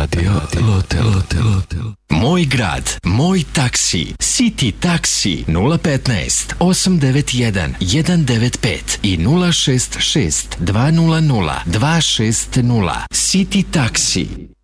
Radio Lotel. Moj grad, moj taksi. City Taxi 015 891 195 i 066 200 260. City Taxi.